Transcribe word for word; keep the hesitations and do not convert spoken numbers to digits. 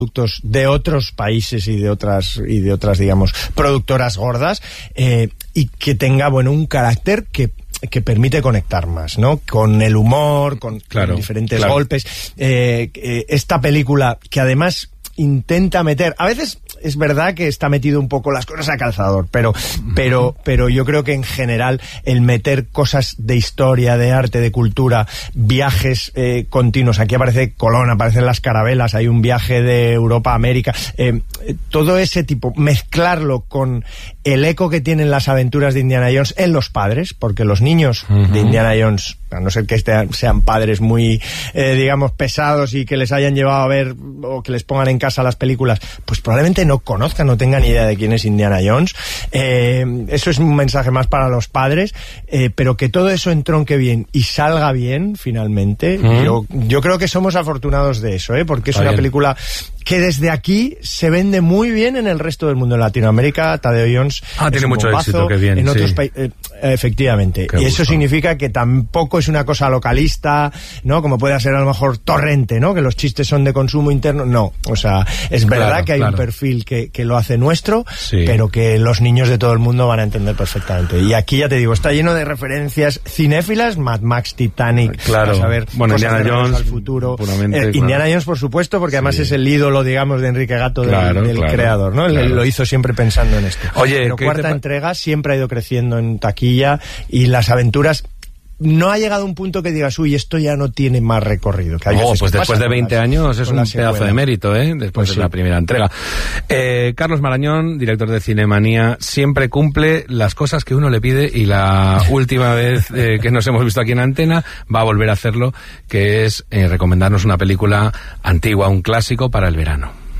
productos de otros países y de otras y de otras digamos productoras gordas, eh, y que tenga bueno un carácter que que permite conectar más, ¿no? Con el humor, con, claro, con diferentes claro. golpes. Eh, eh, esta película que además intenta meter, a veces es verdad que está metido un poco las cosas a calzador, pero pero pero yo creo que en general el meter cosas de historia, de arte, de cultura, viajes eh, continuos, aquí aparece Colón, aparecen las carabelas, hay un viaje de Europa a América, eh, todo ese tipo, mezclarlo con el eco que tienen las aventuras de Indiana Jones en los padres, porque los niños uh-huh. de Indiana Jones, a no ser que este, sean padres muy eh, digamos pesados y que les hayan llevado a ver o que les pongan en casa las películas, pues probablemente no conozcan, no tengan idea de quién es Indiana Jones. Eh, eso es un mensaje más para los padres, eh, pero que todo eso entronque bien y salga bien finalmente. Uh-huh. yo, yo creo que somos afortunados de eso, ¿eh? Porque es Está una bien. película que desde aquí se vende muy bien en el resto del mundo. En Latinoamérica, Tadeo Jones ah, tiene mucho bombazo, éxito, qué bien, en otros sí. países, eh, efectivamente. Qué y eso gusto. Significa que tampoco es una cosa localista, ¿no? Como puede ser a lo mejor Torrente, ¿no? Que los chistes son de consumo interno. No, o sea, es verdad claro, que hay claro. un perfil que, que lo hace nuestro, sí. pero que los niños de todo el mundo van a entender perfectamente. Y aquí ya te digo, está lleno de referencias cinéfilas, Mad Max, Titanic, claro. a ver, bueno, Indiana Jones, al futuro. Puramente, eh, claro. Indiana Jones, por supuesto, porque sí. además es el ídolo, digamos, de Enrique Gato, claro, del, del claro, creador, ¿no? Claro. Lo hizo siempre pensando en esto. Oye, pero cuarta te... entrega siempre ha ido creciendo en taquilla y las aventuras. No ha llegado a un punto que digas, uy, esto ya no tiene más recorrido. Que oh, pues después de veinte las, años es un pedazo de mérito, ¿eh? Después pues de sí. la primera entrega. Eh, Carlos Marañón, director de Cinemanía, siempre cumple las cosas que uno le pide y la última vez eh, que nos hemos visto aquí en Antena va a volver a hacerlo, que es eh, recomendarnos una película antigua, un clásico para el verano.